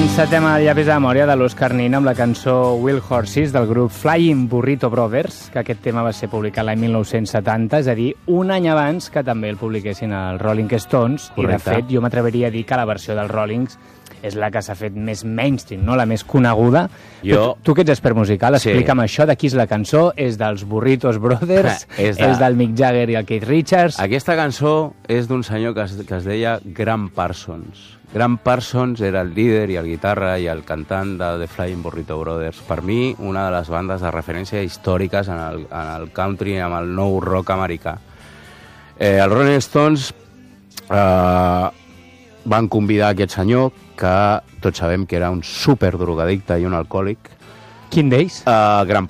Encetem el llapis de memòria de l'Òscar Nin amb la cançó Wild Horses del grup Flying Burrito Brothers, que aquest tema va ser publicat l'any 1970, és a dir, un any abans que també el publiquessin els Rolling Stones. Correcte. I de fet jo m'atreveria a dir que la versió dels Rollings és la que s'ha fet més mainstream, no? La més coneguda. Tu que ets expert musical, explica'm això, de qui és la cançó, és dels Burritos Brothers, és del Mick Jagger i el Keith Richards. Aquesta cançó és d'un senyor que es deia Graham Parsons. Graham Parsons era el líder i el guitarra i el cantant de The Flying Burrito Brothers. Per mi, una de les bandes de referència històriques en el country, amb el nou rock americà. Els Rolling Stones van convidar aquest senyor, que tots sabem que era un superdrogadicte i un alcohòlic. Quin d'ells? Graham